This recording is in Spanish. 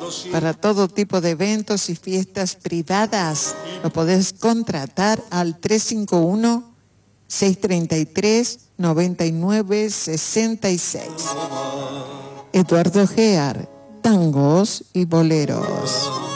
Para todo tipo de eventos y fiestas privadas, lo podés contratar al 351-633-9966. Eduardo Gear, tangos y boleros.